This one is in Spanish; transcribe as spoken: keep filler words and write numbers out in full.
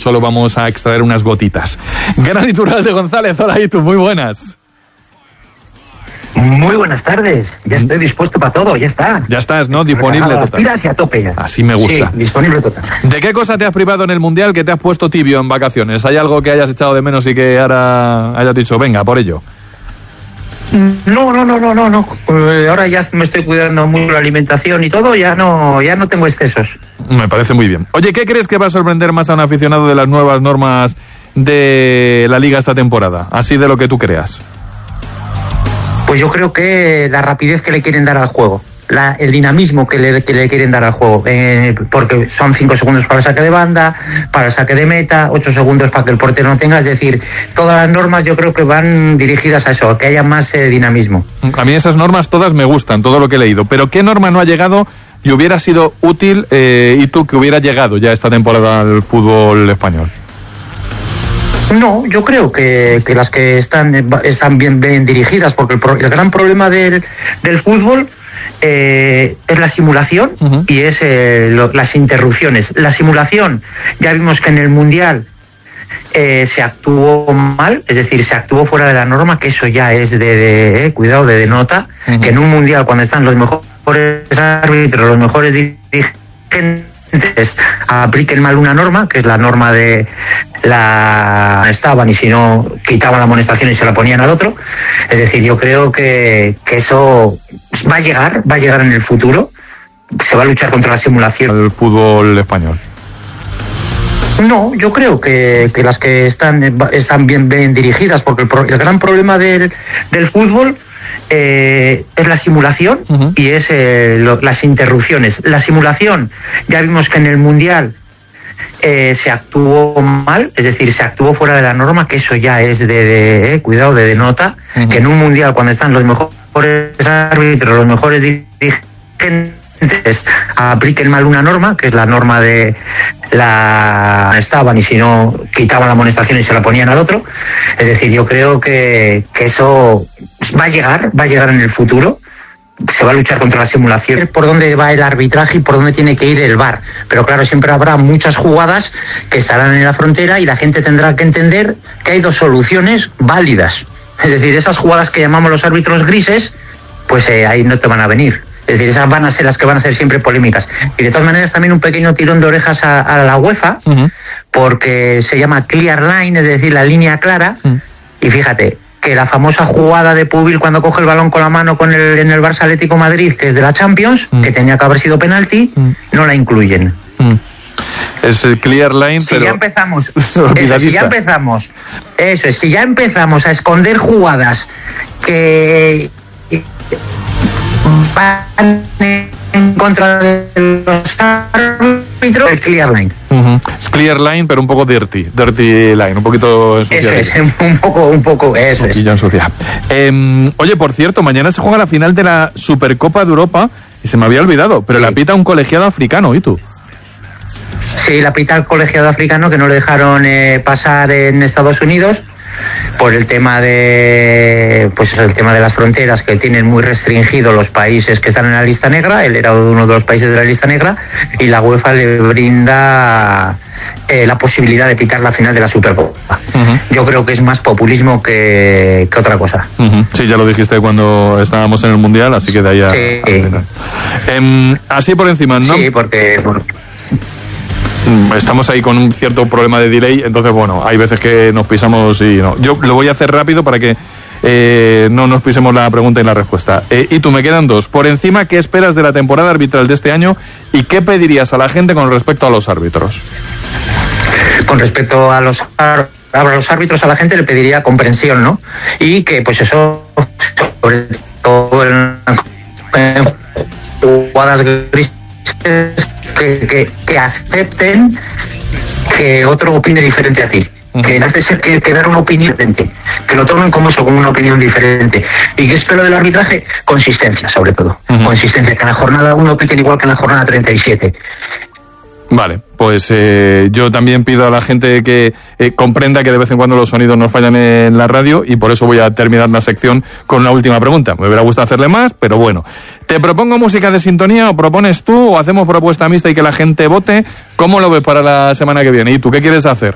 solo vamos a extraer unas gotitas. Gran Iturralde González, hola Itu, muy buenas. Muy buenas tardes, ya estoy dispuesto para todo, ya está. Ya estás, ¿no? Disponible total. Mira hacia tope ya. Así me gusta. Sí, disponible total. ¿De qué cosa te has privado en el Mundial que te has puesto tibio en vacaciones? ¿Hay algo que hayas echado de menos y que ahora hayas dicho, venga, por ello? No, no, no, no, no, no. Eh, ahora ya me estoy cuidando mucho la alimentación y todo, ya no, ya no tengo excesos. Me parece muy bien. Oye, ¿qué crees que va a sorprender más a un aficionado de las nuevas normas de la Liga esta temporada? Así de lo que tú creas. Pues yo creo que la rapidez que le quieren dar al juego, la, el dinamismo que le, que le quieren dar al juego, eh, porque son cinco segundos para el saque de banda, para el saque de meta, ocho segundos para que el portero no tenga, es decir, todas las normas yo creo que van dirigidas a eso, a que haya más eh, dinamismo. A mí esas normas todas me gustan, todo lo que he leído, pero ¿qué norma no ha llegado y hubiera sido útil eh, y tú que hubiera llegado ya esta temporada al fútbol español? No, yo creo que, que las que están, están bien, bien dirigidas, porque el, pro, el gran problema del, del fútbol eh, es la simulación uh-huh. y es eh, lo, las interrupciones. La simulación, ya vimos que en el Mundial eh, se actuó mal, es decir, se actuó fuera de la norma, que eso ya es de, de eh, cuidado, de, de nota, uh-huh. que en un Mundial cuando están los mejores árbitros, los mejores dirigentes, apliquen mal una norma, que es la norma de la estaban y si no quitaban la amonestación y se la ponían al otro. Es decir, yo creo que, que eso va a llegar, va a llegar en el futuro. Se va a luchar contra la simulación. El fútbol español. No, yo creo que, que las que están, están bien, bien dirigidas, porque el, pro, el gran problema del, del fútbol Eh, es la simulación uh-huh. y es eh, lo, las interrupciones. La simulación, ya vimos que en el Mundial eh, se actuó mal, es decir, se actuó fuera de la norma, que eso ya es de, de eh, cuidado, de, de nota, uh-huh. que en un Mundial cuando están los mejores árbitros, los mejores dirigentes, apliquen mal una norma, que es la norma de la estaban y si no quitaban la amonestación y se la ponían al otro. Es decir, yo creo que, que eso va a llegar, va a llegar en el futuro. Se va a luchar contra la simulación. Por dónde va el arbitraje y por dónde tiene que ir el V A R. Pero claro, siempre habrá muchas jugadas que estarán en la frontera y la gente tendrá que entender que hay dos soluciones válidas. Es decir, esas jugadas que llamamos los árbitros grises, pues eh, ahí no te van a venir. Es decir, esas van a ser las que van a ser siempre polémicas. Y de todas maneras también un pequeño tirón de orejas a, a la UEFA, uh-huh. porque se llama clear line, es decir, la línea clara. Uh-huh. Y fíjate, que la famosa jugada de Pubil cuando coge el balón con la mano con el, en el Barça Atlético Madrid, que es de la Champions, uh-huh. que tenía que haber sido penalti, uh-huh. no la incluyen. Uh-huh. Es el clear line, si pero... ya empezamos, eso, si ya empezamos, eso es, si ya empezamos a esconder jugadas que... van en contra de los árbitros, el clear line. Uh-huh. Es clear line, pero un poco dirty, dirty line, un poquito ensuciado. Eso es, un poco, un poco, eso es. Ensucia. Eh, oye, por cierto, mañana se juega la final de la Supercopa de Europa y se me había olvidado, pero sí. La pita un colegiado africano, ¿y tú? Sí, la pita el colegiado africano que no le dejaron eh, pasar en Estados Unidos por el tema de pues eso, el tema de las fronteras, que tienen muy restringido los países que están en la lista negra. Él era uno de los países de la lista negra y la UEFA le brinda eh, la posibilidad de pitar la final de la Supercopa. Uh-huh. Yo creo que es más populismo que, que otra cosa. Uh-huh. Sí, ya lo dijiste cuando estábamos en el Mundial, así que de ahí a... Sí. Eh, así por encima, ¿no? Sí, porque... porque... Estamos ahí con un cierto problema de delay, entonces bueno, hay veces que nos pisamos y no. Yo lo voy a hacer rápido para que eh, no nos pisemos la pregunta y la respuesta. Eh, y tú, me quedan dos. Por encima, ¿qué esperas de la temporada arbitral de este año y qué pedirías a la gente con respecto a los árbitros? Con respecto a los, a los árbitros, a la gente le pediría comprensión, ¿no? Y que pues eso, sobre todo en, en jugadas grises, Que, que, que acepten que otro opine diferente a ti. Uh-huh. Que no te ser que, que dar una opinión diferente, que lo tomen como eso, como una opinión diferente. ¿Y qué espero del arbitraje? Consistencia, sobre todo. Uh-huh. Consistencia, que en la jornada uno piten igual que en la jornada treinta y siete. Vale, pues eh, yo también pido a la gente que eh, comprenda que de vez en cuando los sonidos nos fallan en la radio y por eso voy a terminar la sección con una última pregunta. Me hubiera gustado hacerle más, pero bueno. ¿Te propongo música de sintonía o propones tú o hacemos propuesta mixta y que la gente vote? ¿Cómo lo ves para la semana que viene? ¿Y tú qué quieres hacer?